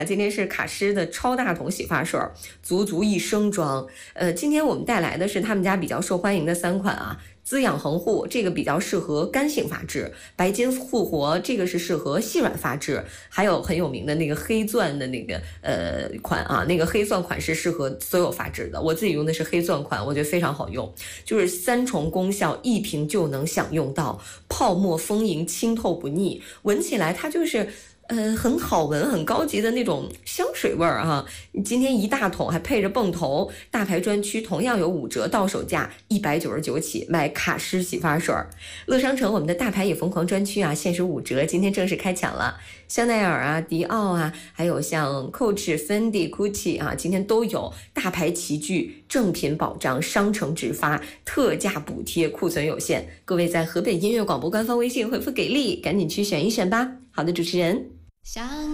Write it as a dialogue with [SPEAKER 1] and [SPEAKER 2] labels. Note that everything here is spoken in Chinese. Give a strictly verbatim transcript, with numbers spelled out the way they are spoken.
[SPEAKER 1] 今天是卡诗的超大桶洗发水，足足一升装。呃，今天我们带来的是他们家比较受欢迎的三款啊。滋养恒护，这个比较适合干性发质；白金复活，这个是适合细软发质；还有很有名的那个黑钻的那个呃款啊，那个黑钻款是适合所有发质的。我自己用的是黑钻款，我觉得非常好用，就是三重功效，一瓶就能享用到，泡沫丰盈，清透不腻，闻起来它就是呃，很好闻，很高级的那种香水味儿啊！今天一大桶还配着泵头，大牌专区同样有五折，到手价一百九十九起，买卡诗洗发水。乐商城我们的大牌也疯狂专区啊，限时五折，今天正式开抢了。香奈儿啊、迪奥啊，还有像 Coach、Fendi、Gucci 啊，今天都有大牌齐聚，正品保障，商城直发，特价补贴，库存有限。各位在河北音乐广播官方微信回复给力，赶紧去选一选吧。好的，主持人。
[SPEAKER 2] 想